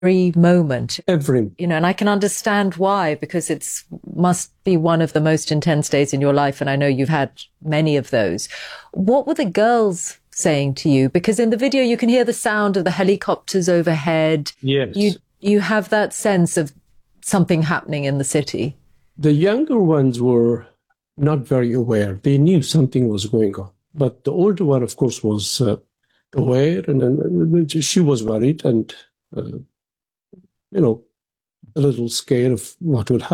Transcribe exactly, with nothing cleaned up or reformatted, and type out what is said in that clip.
every moment. Every. You know, and I can understand why, because it's must be one of the most intense days in your life. And I know you've had many of those. What were the girls saying to you? Because in the video, you can hear the sound of the helicopters overhead. Yes. You, you have that sense of something happening in the city. The younger ones were not very aware. They knew something was going on. But the older one, of course, was uh, aware, and, and she was worried and, uh, you know, a little scared of what would happen.